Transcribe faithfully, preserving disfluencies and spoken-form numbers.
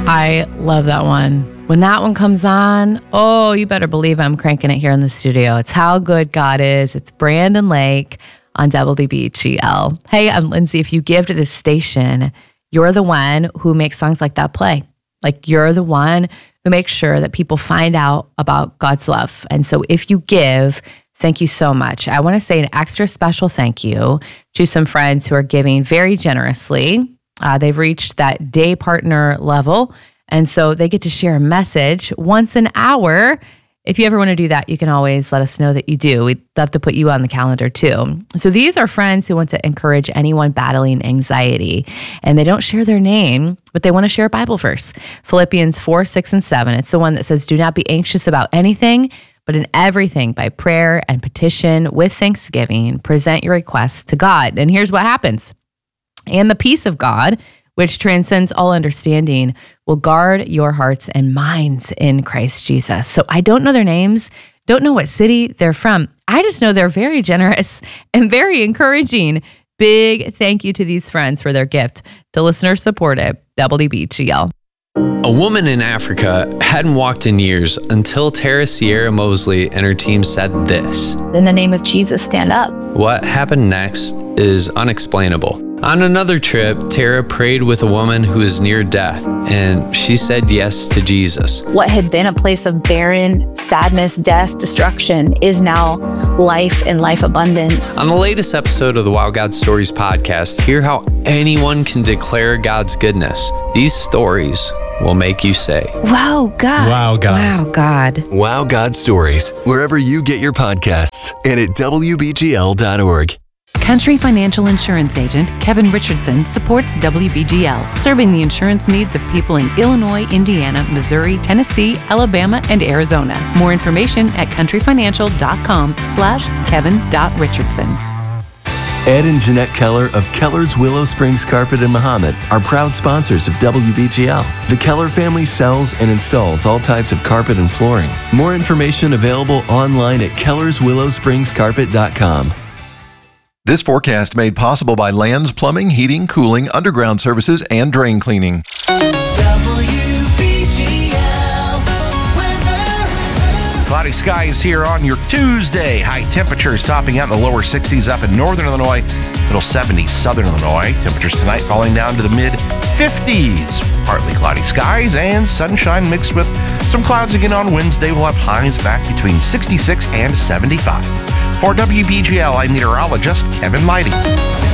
I love that one. When that one comes on, oh, you better believe I'm cranking it here in the studio. It's How Good God Is. It's Brandon Lake on W B G L. Hey, I'm Lindsay. If you give to this station, you're the one who makes songs like that play. Like you're the one who makes sure that people find out about God's love. And so if you give, thank you so much. I want to say an extra special thank you to some friends who are giving very generously. Uh, they've reached that day partner level. And so they get to share a message once an hour. If you ever want to do that, you can always let us know that you do. We'd love to put you on the calendar too. So these are friends who want to encourage anyone battling anxiety. And they don't share their name, but they want to share a Bible verse. Philippians four, six, and seven. It's the one that says, do not be anxious about anything, but in everything by prayer and petition with thanksgiving, present your requests to God. And here's what happens. And the peace of God, which transcends all understanding, will guard your hearts and minds in Christ Jesus. So I don't know their names, don't know what city they're from. I just know they're very generous and very encouraging. Big thank you to these friends for their gift to listener-supported W B G L. A woman in Africa hadn't walked in years until Tara Sierra Mosley and her team said this. In the name of Jesus, stand up. What happened next is unexplainable. On another trip, Tara prayed with a woman who was near death, and she said yes to Jesus. What had been a place of barren, sadness, death, destruction is now life and life abundant. On the latest episode of the Wow God Stories podcast, hear how anyone can declare God's goodness. These stories will make you say, Wow, God. Wow, God. Wow, God. Wow God Stories, wherever you get your podcasts and at W B G L dot org. Country Financial Insurance Agent Kevin Richardson supports W B G L, serving the insurance needs of people in Illinois, Indiana, Missouri, Tennessee, Alabama, and Arizona. More information at countryfinancial.com slash kevin.richardson. Ed and Jeanette Keller of Keller's Willow Springs Carpet in Mahomet are proud sponsors of W B G L. The Keller family sells and installs all types of carpet and flooring. More information available online at kellers willow springs carpet dot com. This forecast made possible by Lands Plumbing, Heating, Cooling, Underground Services, and Drain Cleaning. W B G L weather. Cloudy skies here on your Tuesday. High temperatures topping out in the lower sixties up in northern Illinois, middle seventies southern Illinois. Temperatures tonight falling down to the mid fifties. Partly cloudy skies and sunshine mixed with some clouds again on Wednesday. We'll have highs back between sixty-six and seventy-five. For W B G L, I'm meteorologist Kevin Lighty.